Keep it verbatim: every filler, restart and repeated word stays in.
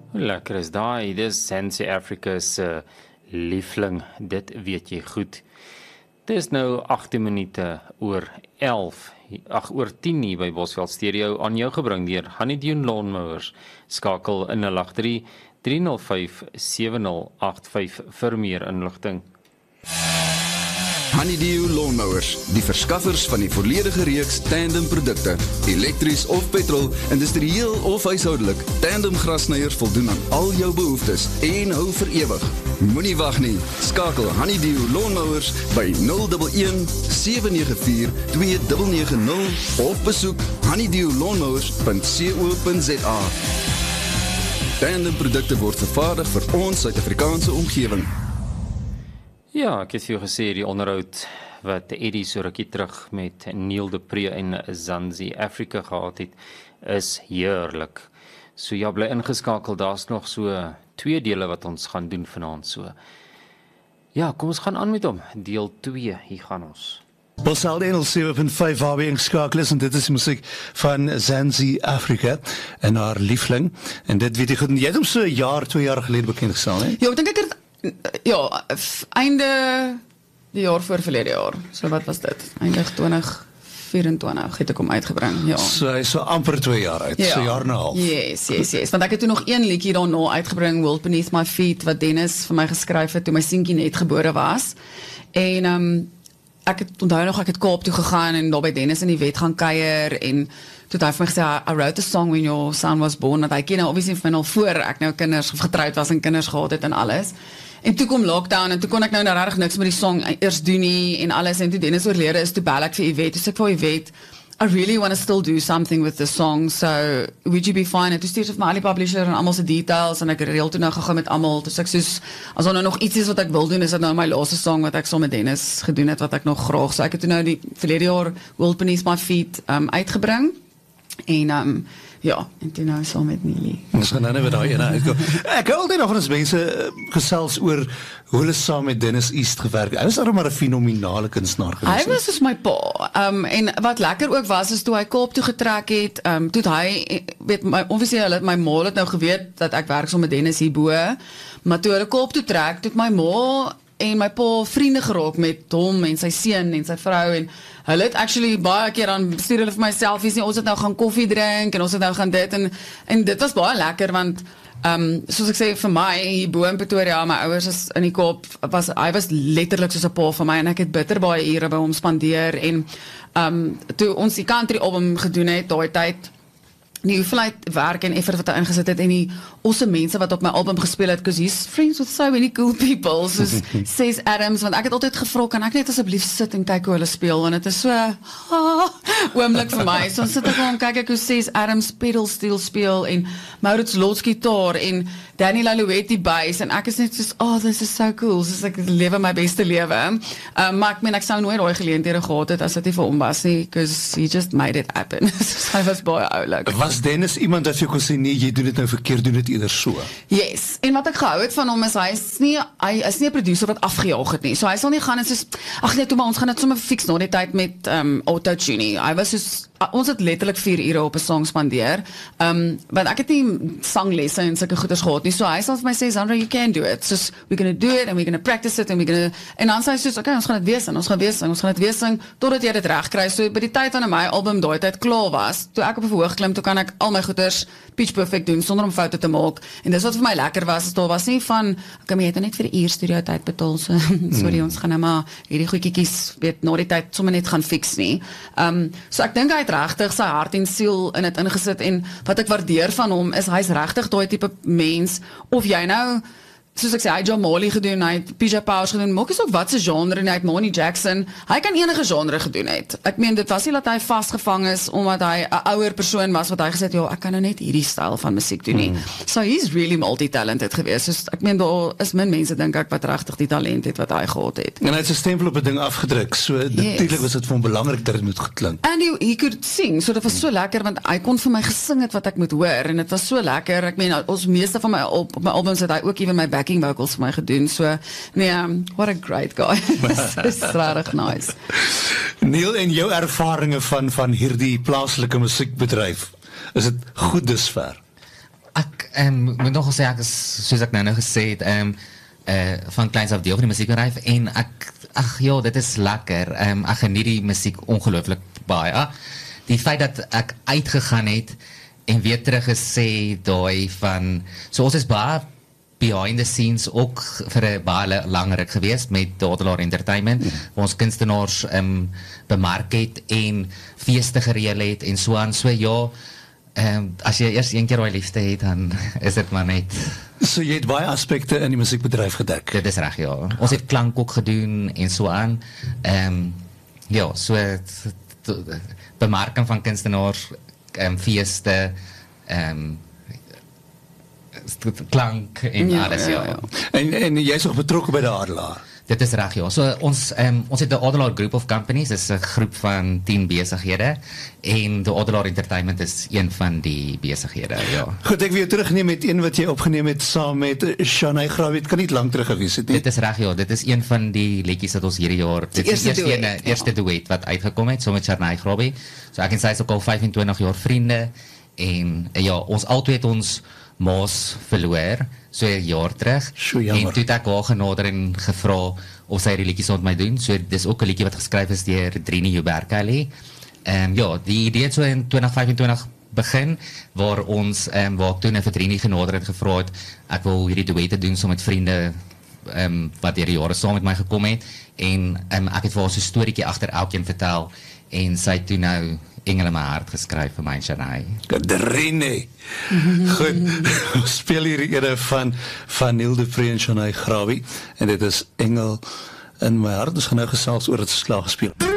Lekker is daai, dis Sense Africa's uh, liefling, dit weet jy goed. Het is nou agttien minute oor elf, ag oor tien hier by Bosveld Stereo, aan jou gebring deur Honeydew Lawnmowers. Skakel in nul agt drie, drie nul vyf, sewe nul agt vyf vir meer inligting. Honeydew Lawnmowers, die verskaffers van die volledige reeks tandem produkte, elektries of petrol, industrieel of huishoudelik. Tandem grasniers voldoen aan al jou behoeftes en hou vir ewig. Moenie wag nie, skakel Honeydew Lawnmowers by nul een een, sewe nege vier, twee nege nege nul of besoek honeydew lawnmowers punt co punt za. Tandem produkte word vervaardig vir ons Suid-Afrikaanse omgewing. Ja, ek het vir jou gesê, die onderhoud wat Eddie so rukkie terug met Neil de Pre en Zanzi Africa gehad het, is heerlik. So ja, bly ingeskakel, daar's nog so twee dele wat ons gaan doen vanaand so. Ja, kom ons gaan aan met hom, deel twee, hier gaan ons. Bosveld honderd sewe punt vyf waar we ingeskakel is, en dit is die muziek van Zanzi Africa en haar liefling. En dit weet jy goed, jy het hom so een jaar, twee jaar gelede bekend gestaan, hè? Ja, ek dink ek het Ja, einde die jaar voor verlede jaar. So wat was dit? Einde twintig vyf-en-twintig het ek hom uitgebring. Ja. So hy is so amper twee jaar uit, ja. so jaar en 'n half. Yes, yes, yes. Want ek het toe nog een liedjie daarna uitgebring, World Beneath My Feet, wat Dennis vir my geskryf het toe my seentjie net gebore was. En um, ek het onthou nog, ek het Kaap toe gegaan en daar by Dennis in die wet gaan kuier en toe het hy vir my gesê, I wrote a song when your son was born, want hy ken nou obviously vir my al voor ek nou kinders of getrouwd was en kinders gehad het en alles. En toe kom lockdown, en toe kon ek nou nou regtig niks met die song eers doen nie, en alles, en toe Dennis oorlede is, toe bel ek vir Yvette, toe sê ek vir Yvette, I really want to still do something with the song, so would you be fine? En toe stuur sy vir my al die publisher en allemaal sy details, en ek reel toe nou gegaan met allemaal, toe sê ek soos, as er nou nog iets is wat ek wil doen, is dit nou my laaste song wat ek so met Dennis gedoen het, wat ek nog graag, so ek het toe nou die verlede jaar World Beneath My Feet um, uitgebring, en um, ja, en toe nou saam met Neely. Ons gaan nou net by daai ene uitkom. Ek hou altyd nog van ons mense uh, gesels oor hoe hulle saam met Dennis East gewerk. Hy was daarom maar 'n fenominale kunstenaar geweest. Hy was soos my pa. Um, en wat lekker ook was, is toe hy Kaap toe getrek het, um, toe het hy, weet, my, obviously, hulle, my ma het nou geweet, dat ek werk saam met Dennis hierbo, maar toe hulle Kaap toe trek, toe het my ma en my pa vriende geraak met hom en sy seun en sy vrou, en hulle het actually baie keer aan stuur hulle vir my selfies, en ons het nou gaan koffie drink, en ons het nou gaan dit, en, en dit was baie lekker, want um, soos ek sê, vir my, hierbo in Pretoria, my ouers is in die Kaap, was, hy was letterlik soos 'n pa vir my, en ek het bitter baie ure by hom spandeer, en um, toe ons die country album gedoen het, daai tyd, die hoeveelheid werk en effort wat hy ingesit het, en die awesome mense wat op my album gespeel het, because he's friends with so many cool people, soos Cez Adams, want ek het altyd gevra, kan ek net asseblief sit en kyk hoe hulle speel, en het is so, ah, oomlik vir my, so sit ek al en kyk ek hoe Cez Adams pedal steel speel, en Maurits Lots gitaar, en Danny Lalouette die bass, en ek is net soos, oh, this is so cool, soos ek lewe my beste lewe, um, maar ek meen, ek sou nooit daai geleenthede gehad het, as dit nie vir hom was nie, because he just made it happen, so hy was baie oulik. Was Dennis iemand dat jy kon sê, nee, jy doen dit nou verkeerd, doen dit eerder so? Yes, en wat ek gehou het van hom is, hy is nie, hy is nie 'n producer wat afgejaag het nie, so hy sal nie gaan en soos, ag nee, toe maar, ons gaan dit sommer fix na die tyd met um, auto-tune nie, hy was soos, ons het letterlik vier ure op 'n song spandeer, um, want ek het nie sanglesse en sulke goeders gehad nie, so hy sal vir my sê, Sandra, you can do it, soos, we're gonna do it, and we're gonna practice it, and we're gonna, en dan sê hy soos, okay, ons gaan dit weer sing, ons gaan weer sing, ons gaan dit weer sing, totdat jy dit reg kry, so by die tyd wanneer my album daai tyd klaar was, toe ek op 'n verhoog klim, toe kan ek al my goeders pitch perfect doen, sonder om foute te maak, en dis wat vir my lekker was, is daar was nie van, okay, maar jy het net vir die uur studio tyd betaal, so, sorry, mm. ons gaan nou maar hierdie goedjies, weet, na die tyd sommer net gaan fix nie, um, so ek dink hy het regtig sy hart en siel in het ingesit, en wat ek waardeer van hom, is hy's regtig daai tipe mens, of jy nou, soos ek sê, hy het John Marley gedoen, hy het P J Powers gedoen, maak is ook wat se genre, en hy het Monty Jackson, hy kan enige genre gedoen het, ek meen, dit was nie dat hy vastgevang is, omdat hy 'n ouer persoon was, wat hy gesê het, ja, ek kan nou net hierdie style van musiek doen nie, mm. so he's really multi-talented geweest, dus ek meen, daar is min mense, dink ek, wat regtig die talent het, wat hy gehad het. En hy het sy stempel op 'n ding afgedruk, so yes. Natuurlijk was dit vir hom belangrik, dat het moet geklink. And he, he could sing, so dit was so lekker, want hy kon vir my gesing het, wat ek moet hoor, en dit was so lekker, ek meen, ons meeste van my, op, op my albums het hy ook even my backing vocals vir my gedoen, so, nee, um, what a great guy, dis regtig nice. Neil, en jou ervaringe van, van hierdie plaaslike musiekbedryf, is het goed dusver? Ek, um, moet nog sê, ek is, soos ek nou nou gesê het, um, uh, van kleins af deel van die musiekbedryf, en ek, ag ja, dit is lekker, um, ek geniet die musiek ongelooflik baie. Die feit dat ek uitgegaan het, en weer terug gesê, daai van, so ons is baie behind the scenes ook vir 'n baie langerik gewees met Adelaar Entertainment, mm. waar ons kunstenaars um, bemark het en feeste gereël het en so aan, so ja, um, as jy eers een keer daai liefde het, dan is dit maar net. So jy het baie aspekte in die musiekbedryf gedek. Dit is reg, ja. Ons het klank ook gedoen en so aan. Um, ja, so bemarking van kunstenaars, um, feeste, um, klank en ja, alles, ja. ja. ja. En, en jy is ook betrokke by die Adelaar? Dit is reg, ja. So, ons, um, ons het die Adelaar Group of Companies, dit is 'n groep van tien besighede, en die Adelaar Entertainment is een van die besighede, ja. Goed, ek wil jou terugneem met een wat jy opgeneem het saam met Shanae Grawie, het kan nie lang terug gewees het nie. Dit is reg, ja. Dit is een van die liedjies wat ons hierdie jaar, dit is die eerste, duet, ene, eerste ja. duet wat uitgekom het, so met Shanae Grawie. So ek en sy is ook al vyfentwintig jaar vriende, en ja, ons altyd het ons maas verloor, so 'n jaar terug, en toe het ek haar genader en gevra of sy die liedjies met my doen, so dis ook 'n liedjie wat geskryf is deur Drini Uberkelly. Um, ja, die idee het so in twintig vyfentwintig begin, waar ons, um, waar ek toen vir Drini genader het gevra het, ek wil hierdie duette doen so met vriende, um, wat deur die jare saam met my gekom het, en um, ek het vir haar so 'n storieetjie agter elkeen vertel, en sy het toe nou Engele my hart geskryf vir my en Shanae. Drini. Goed, ons speel hier die ene van, van Neil de Pre en Shanae Grawie, en dit is Engel in my hart, ons gaan nou gesels oor het slag gespeel.